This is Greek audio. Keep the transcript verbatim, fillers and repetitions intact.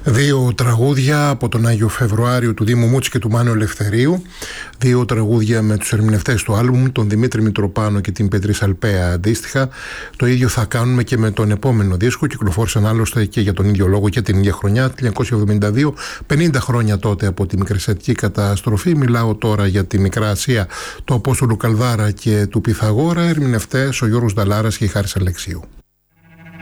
Δύο τραγούδια από τον Άγιο Φεβρουάριο του Δήμου Μούτση και του Μάνου Ελευθερίου. Δύο τραγούδια με τους ερμηνευτές του άλμπουμ, τον Δημήτρη Μητροπάνο και την Πέτρη Σαλπαία αντίστοιχα. Το ίδιο θα κάνουμε και με τον επόμενο δίσκο. Κυκλοφόρησαν άλλωστε και για τον ίδιο λόγο και την ίδια χρονιά, χίλια εννιακόσια εβδομήντα δύο, πενήντα χρόνια τότε από τη Μικρασιατική καταστροφή. Μιλάω τώρα για τη Μικρά Ασία, του Απόστολου Καλδάρα και του Πυθαγόρα. Ερμηνευτές ο Γιώργος Νταλάρας και η Χάρης Αλεξίου.